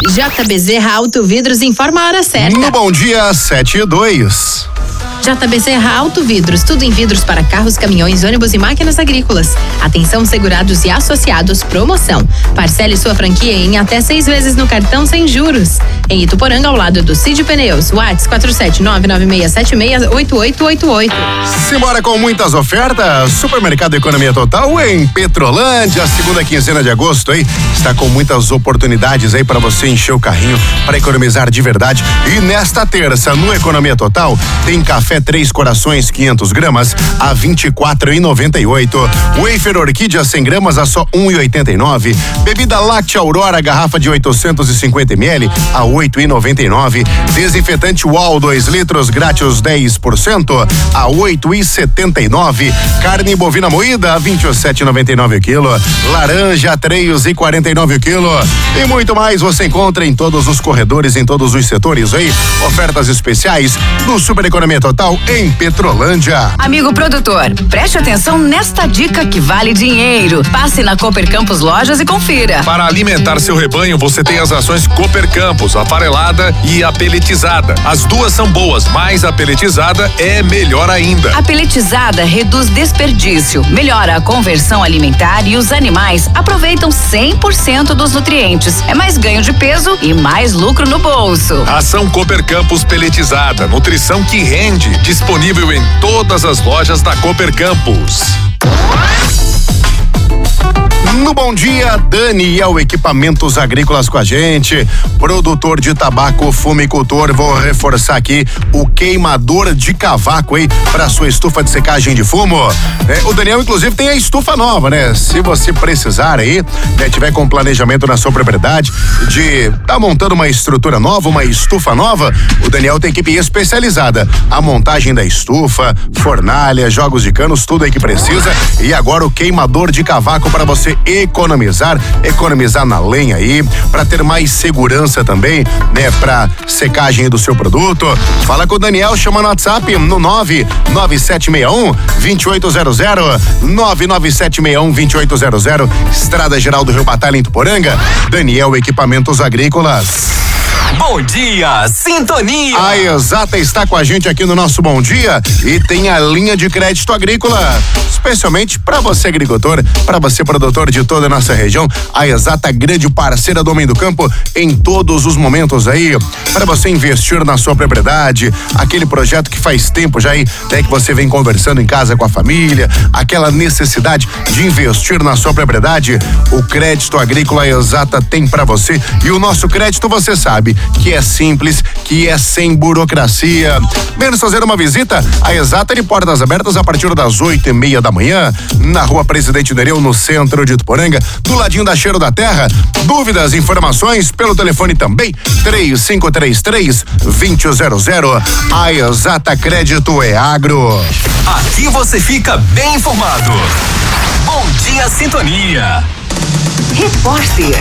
JB Auto Vidros informa a hora certa. No Bom Dia 7:02. JBC Auto Vidros, tudo em vidros para carros, caminhões, ônibus e máquinas agrícolas. Atenção, segurados e associados, promoção. Parcele sua franquia em até 6 vezes no cartão sem juros. Em Ituporanga, ao lado do Cid Pneus. WhatsApp 47996768888. Simbora com muitas ofertas. Supermercado Economia Total em Petrolândia. Segunda quinzena de agosto aí está com muitas oportunidades aí para você encher o carrinho para economizar de verdade. E nesta terça no Economia Total tem café 3 Corações 500 gramas a R$24,98. Wafer Orquídea 100 gramas a só R$1,89. Bebida Láctea Aurora garrafa de 850 ml a R$8,99. Desinfetante Wall 2 litros grátis 10% a R$8,79. Carne bovina moída a R$27,99 o quilo. Laranja R$3,49 o quilo. E muito mais você encontra em todos os corredores, em todos os setores aí. Ofertas especiais do Super Economia Total em Petrolândia. Amigo produtor, preste atenção nesta dica que vale dinheiro. Passe na Cooper Campos Lojas e confira. Para alimentar seu rebanho, você tem as rações Cooper Campos, a farelada e a peletizada. As duas são boas, mas a peletizada é melhor ainda. A peletizada reduz desperdício, melhora a conversão alimentar e os animais aproveitam 100% dos nutrientes. É mais ganho de peso e mais lucro no bolso. Ação Cooper Campos peletizada, nutrição que rende, disponível em todas as lojas da Cooper Campos. No Bom Dia, Daniel Equipamentos Agrícolas com a gente, produtor de tabaco, fumicultor. Vou reforçar aqui o queimador de cavaco aí para sua estufa de secagem de fumo. O Daniel inclusive tem a estufa nova, né? Se você precisar aí, tiver com planejamento na sua propriedade de tá montando uma estrutura nova, uma estufa nova, o Daniel tem equipe especializada. A montagem da estufa, fornalha, jogos de canos, tudo aí que precisa. E agora o queimador de cavaco para você economizar na lenha aí, para ter mais segurança também, né, para secagem do seu produto. Fala com o Daniel, chama no WhatsApp no 99761-2800, 99761-2800, Estrada Geral do Rio Batalha em Ituporanga. Daniel Equipamentos Agrícolas. Bom Dia, Sintonia. A Exata está com a gente aqui no nosso Bom Dia e tem a linha de crédito agrícola, especialmente para você agricultor, para você produtor de toda a nossa região. A Exata, grande parceira do Homem do Campo em todos os momentos aí, para você investir na sua propriedade, aquele projeto que faz tempo já aí, né, que você vem conversando em casa com a família, aquela necessidade de investir na sua propriedade. O crédito agrícola Exata tem para você, e o nosso crédito você sabe que é simples, que é sem burocracia. Menos fazer uma visita, a Exata de portas abertas a partir das 8:30 da manhã, na Rua Presidente Nereu, no centro de Ituporanga, do ladinho da Cheiro da Terra. Dúvidas, informações pelo telefone também, 3533-2000. A Exata Crédito é agro. Aqui você fica bem informado. Bom Dia, Sintonia. Repórter.